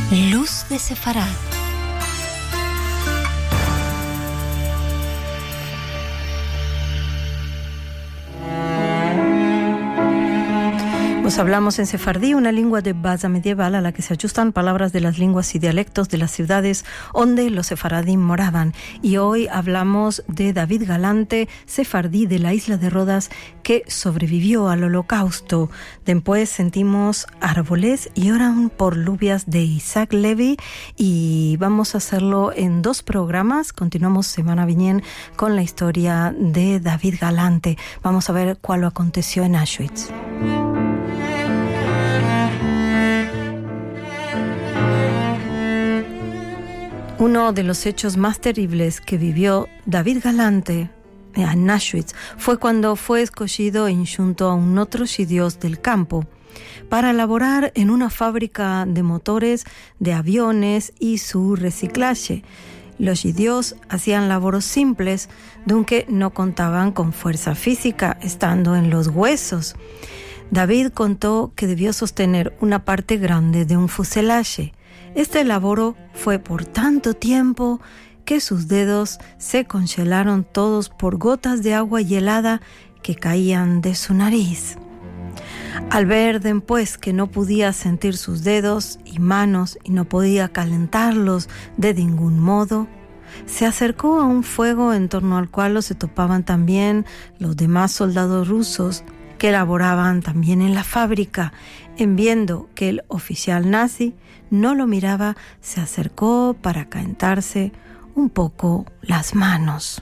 Luz de Sefarad. Pues hablamos en sefardí, una lengua de base medieval a la que se ajustan palabras de las lenguas y dialectos de las ciudades donde los sefaradim moraban. Y hoy hablamos de David Galante, sefardí de la isla de Rodas, que sobrevivió al holocausto. Después sentimos árboles y oran por lluvias de Isaac Levy, y vamos a hacerlo en 2 programas. Continuamos semana viniente con la historia de David Galante. Vamos a ver cuál lo aconteció en Auschwitz. Uno de los hechos más terribles que vivió David Galante en Auschwitz fue cuando fue escogido junto a un otro judíos del campo para laborar en una fábrica de motores de aviones y su reciclaje. Los judíos hacían labores simples, aunque no contaban con fuerza física, estando en los huesos. David contó que debió sostener una parte grande de un fuselaje. Este laboro fue por tanto tiempo que sus dedos se congelaron todos por gotas de agua helada que caían de su nariz. Al ver después que no podía sentir sus dedos y manos y no podía calentarlos de ningún modo, se acercó a un fuego en torno al cual se topaban también los demás soldados rusos que laboraban también en la fábrica. En viendo que el oficial nazi no lo miraba, se acercó para calentarse un poco las manos.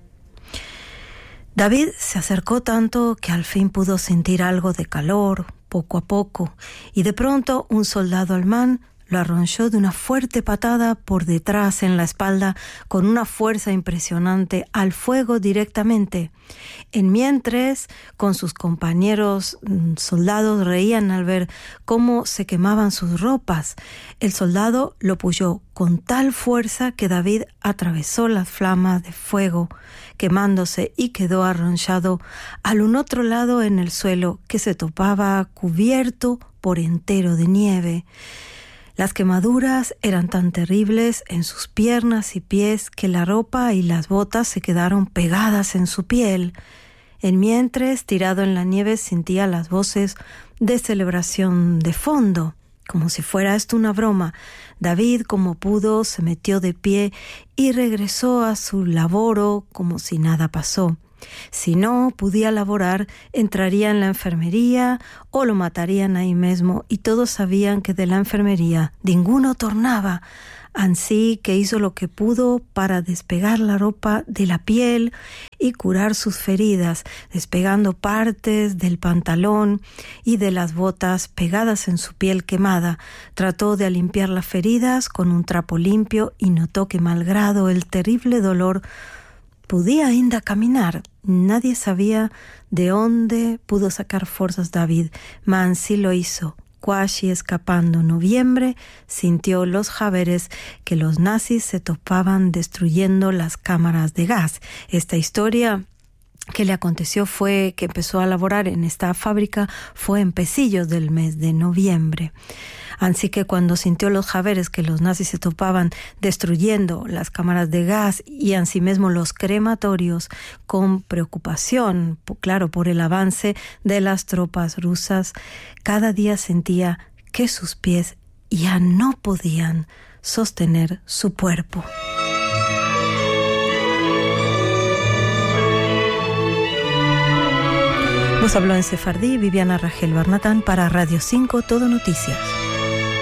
David se acercó tanto que al fin pudo sentir algo de calor, poco a poco, y de pronto un soldado alemán lo arronchó de una fuerte patada por detrás en la espalda con una fuerza impresionante al fuego directamente. En mientras, con sus compañeros soldados reían al ver cómo se quemaban sus ropas. El soldado lo puñó con tal fuerza que David atravesó las flamas de fuego, quemándose, y quedó arronchado al un otro lado en el suelo, que se topaba cubierto por entero de nieve. Las quemaduras eran tan terribles en sus piernas y pies que la ropa y las botas se quedaron pegadas en su piel. En mientras, tirado en la nieve, sentía las voces de celebración de fondo, como si fuera esto una broma. David, como pudo, se metió de pie y regresó a su laboro como si nada pasó. Si no podía laborar, entraría en la enfermería o lo matarían ahí mismo, y todos sabían que de la enfermería ninguno tornaba. Así que hizo lo que pudo para despegar la ropa de la piel y curar sus feridas, despegando partes del pantalón y de las botas pegadas en su piel quemada. Trató de limpiar las feridas con un trapo limpio y notó que, malgrado el terrible dolor, podía ainda caminar. Nadie sabía de dónde pudo sacar fuerzas David, mas sí lo hizo. Casi escapando noviembre, sintió los javeres que los nazis se topaban destruyendo las cámaras de gas. Esta historia que le aconteció fue que empezó a laborar en esta fábrica fue en pecillos del mes de noviembre. Así que cuando sintió los javeres que los nazis se topaban destruyendo las cámaras de gas y asimismo los crematorios, con preocupación, claro, por el avance de las tropas rusas, cada día sentía que sus pies ya no podían sostener su cuerpo. Nos habló en sefardí Viviana Rangel Barnatán para Radio 5 Todo Noticias.